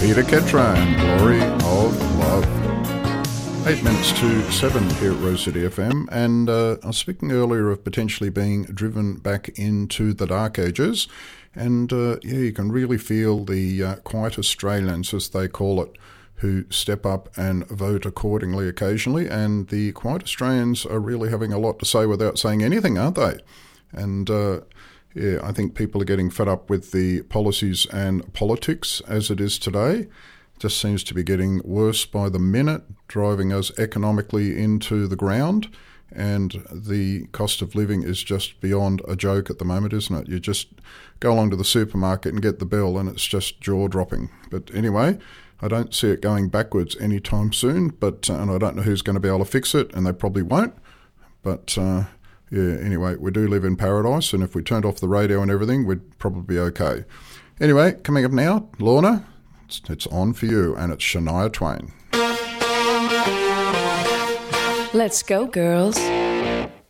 Peter Ketra and Glory of Love. 8 minutes to 7 here at Rose City FM, and I was speaking earlier of potentially being driven back into the dark ages, and you can really feel the quiet Australians, as they call it, who step up and vote accordingly occasionally, and the quiet Australians are really having a lot to say without saying anything, aren't they? And I think people are getting fed up with the policies and politics as it is today. Just seems to be getting worse by the minute, driving us economically into the ground, and the cost of living is just beyond a joke at the moment, isn't it? You just go along to the supermarket and get the bill and it's just jaw-dropping. But anyway, I don't see it going backwards anytime soon, but and I don't know who's going to be able to fix it, and they probably won't. But anyway, we do live in paradise, and if we turned off the radio and everything, we'd probably be okay. Anyway, coming up now, Lorna, it's on for you, and it's Shania Twain. Let's go, girls.